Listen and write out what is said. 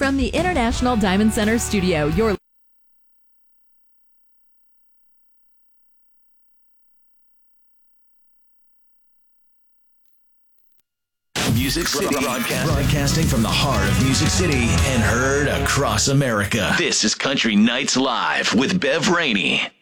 From the International Diamond Center studio, your Music City, broadcasting from the heart of Music City and heard across America. This is Country Nights Live with Bev Rainey.